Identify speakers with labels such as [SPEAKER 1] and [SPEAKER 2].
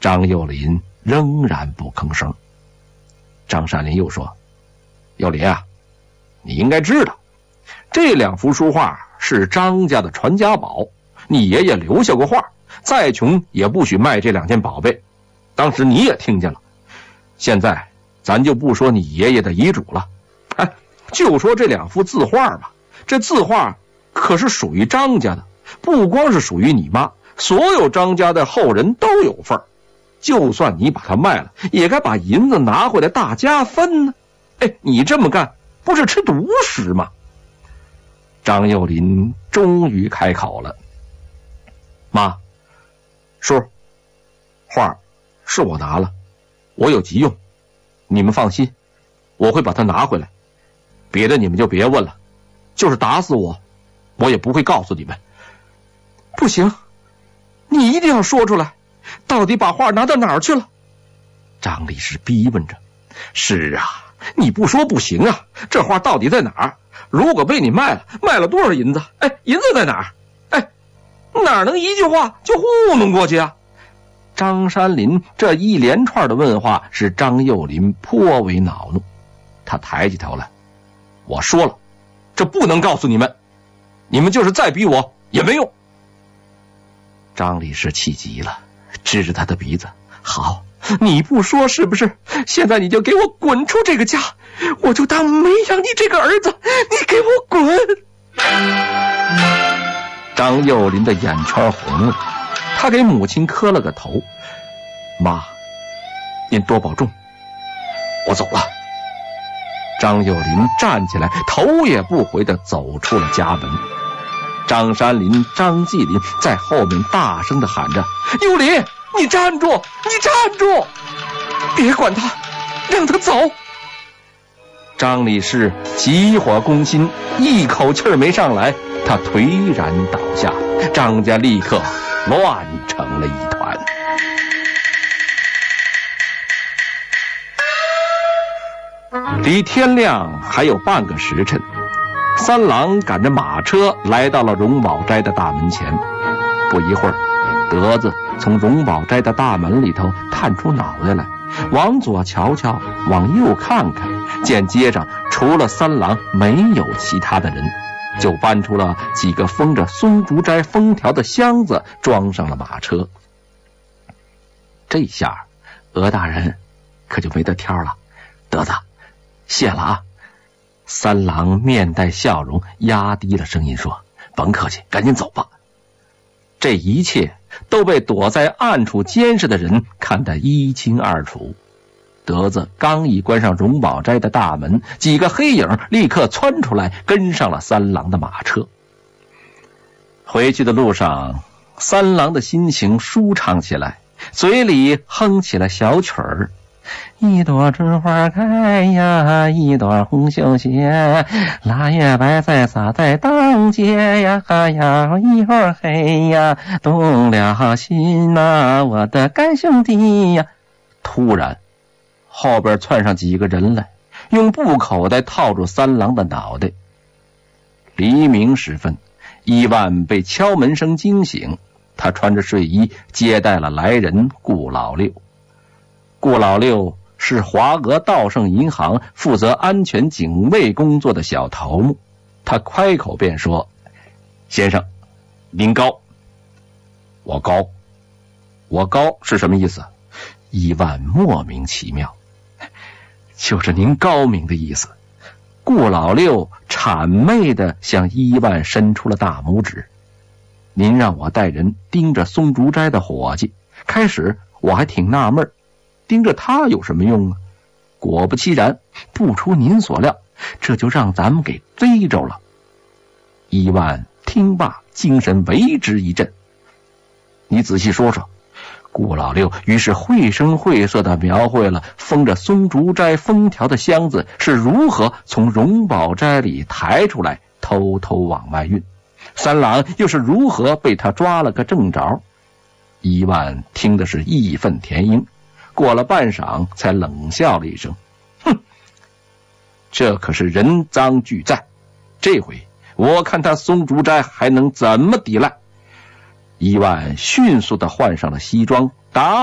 [SPEAKER 1] 张幼林仍然不吭声。张山林又说：“幼林啊，你应该知道，这2幅书画是张家的传家宝，你爷爷留下过画，再穷也不许卖这2件宝贝。当时你也听见了。现在咱就不说你爷爷的遗嘱了，就说这2幅字画吧。这字画可是属于张家的，不光是属于你妈，所有张家的后人都有份儿。就算你把它卖了，也该把银子拿回来大家分呢。你这么干不是吃独食吗？”张幼林终于开口了：“妈，叔，画是我拿了，我有急用，你们放心，我会把它拿回来。别的你们就别问了，就是打死我也不会告诉你们。”“不行，你一定要说出来，到底把画拿到哪儿去了？”张理事逼问着。“是啊，你不说不行啊，这画到底在哪儿？如果被你卖了，卖了多少银子？银子在哪儿？哪能一句话就糊弄过去啊？”张山林这一连串的问话使张幼林颇为恼怒，他抬起头来：“我说了，这不能告诉你们，你们就是再逼我也没用。”张理事气急了，指着他的鼻子：“好，你不说是不是？现在你就给我滚出这个家，我就当没养你这个儿子，你给我滚！”张幼林的眼圈红了，他给母亲磕了个头：“妈，您多保重，我走了。”张幼林站起来，头也不回地走出了家门。张山林、张继林在后面大声地喊着：“幼林，你站住！你站住！别管他，让他走！”张理事急火攻心，一口气儿没上来，他颓然倒下，张家立刻乱成了一团。离天亮还有半个时辰，三郎赶着马车来到了荣宝斋的大门前。不一会儿，德子从荣宝斋的大门里头探出脑袋来，往左瞧瞧，往右看看，见街上除了三郎没有其他的人，就搬出了几个封着松竹斋封条的箱子，装上了马车。这下鹅大人可就没得挑了。德子，谢了啊。三郎面带笑容，压低了声音说：“甭客气，赶紧走吧。”这一切都被躲在暗处监视的人看得一清二楚。德子刚一关上荣宝斋的大门，几个黑影立刻窜出来，跟上了三郎的马车。回去的路上，三郎的心情舒畅起来，嘴里哼起了小曲儿：“一朵春花开呀，一朵红绣鞋，腊月白菜撒在当街呀，呀一会儿黑呀，动了心呐，我的干兄弟呀。”突然后边窜上几个人来，用布口袋套住三郎的脑袋。黎明时分，伊万被敲门声惊醒，他穿着睡衣接待了来人顾老六。顾老六是华俄道盛银行负责安全警卫工作的小头目，他开口便说：“先生，您高。”“我高？我高是什么意思？”伊万莫名其妙。“就是您高明的意思。”顾老六谄媚地向伊万伸出了大拇指。“您让我带人盯着松竹斋的伙计，开始我还挺纳闷，盯着他有什么用啊？果不其然，不出您所料，这就让咱们给追着了。”伊万听罢，精神为之一振。“你仔细说说。”顾老六于是绘声绘色地描绘了封着松竹斋封条的箱子是如何从荣宝斋里抬出来，偷偷往外运，三郎又是如何被他抓了个正着。伊万听的是义愤填膺，过了半晌才冷笑了一声：“哼，这可是人赃俱在，这回我看他松竹斋还能怎么抵赖。”伊万迅速地换上了西装，打